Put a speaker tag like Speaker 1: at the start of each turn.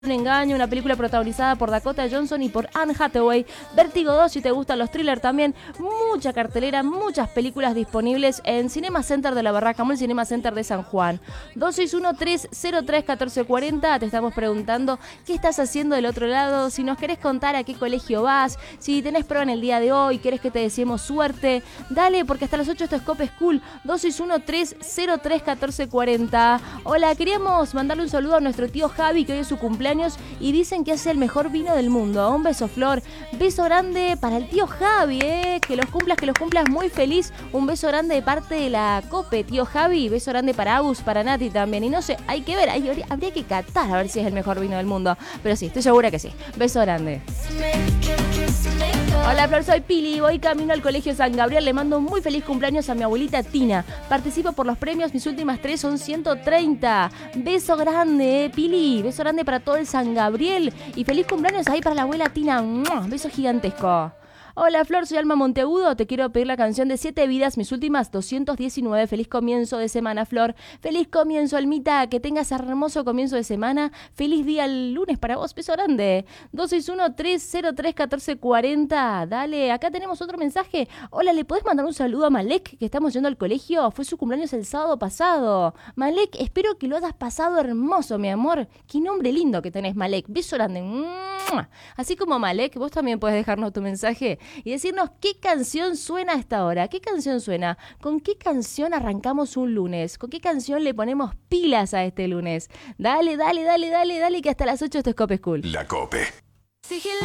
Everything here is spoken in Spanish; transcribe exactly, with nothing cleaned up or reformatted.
Speaker 1: Un engaño, una película protagonizada por Dakota Johnson y por Anne Hathaway. Vértigo dos, si te gustan los thrillers también. Mucha cartelera, muchas películas disponibles en Cinema Center de la Barraca Mall, Cinema Center de San Juan. dos seis uno, tres cero tres, uno cuatro cuatro cero. Te estamos preguntando qué estás haciendo del otro lado. Si nos querés contar a qué colegio vas, si tenés prueba en el día de hoy, querés que te deseemos suerte, dale, porque hasta las ocho esto es Cope School. dos seis uno, tres cero tres, uno cuatro cuatro cero. Hola, queríamos mandarle un saludo a nuestro tío Javi, que hoy es su cumpleaños y dicen que hace el mejor vino del mundo. Un beso, Flor. Beso grande para el tío Javi, ¿eh? Que los cumplas, que los cumplas muy feliz. Un beso grande de parte de la Cope, tío Javi. Beso grande para Agus, para Nati también. Y no sé, hay que ver, hay, habría que catar a ver si es el mejor vino del mundo. Pero sí, estoy segura que sí. Beso grande. Hola, Flor, soy Pili. Voy camino al colegio San Gabriel. Le mando un muy feliz cumpleaños a mi abuelita Tina. Participo por los premios. Mis últimas tres son ciento treinta. Beso grande, eh, Pili. Beso grande para todo el San Gabriel. Y feliz cumpleaños ahí para la abuela Tina. ¡Mua! Beso gigantesco. Hola, Flor, soy Alma Monteagudo. Te quiero pedir la canción de Siete Vidas, mis últimas doscientos diecinueve. Feliz comienzo de semana, Flor. Feliz comienzo, Almita. Que tengas hermoso comienzo de semana. Feliz día el lunes para vos. Beso grande. dos seis uno, tres cero tres, uno cuatro cuatro cero. Dale, acá tenemos otro mensaje. Hola, ¿le podés mandar un saludo a Malek, que estamos yendo al colegio? Fue su cumpleaños el sábado pasado. Malek, espero que lo hayas pasado hermoso, mi amor. Qué nombre lindo que tenés, Malek. Beso grande. Así como Malek, vos también podés dejarnos tu mensaje y decirnos qué canción suena a esta hora. ¿Qué canción suena? ¿Con qué canción arrancamos un lunes? ¿Con qué canción le ponemos pilas a este lunes? Dale, dale, dale, dale, dale, que hasta las ocho esto es Cope School.
Speaker 2: La Cope.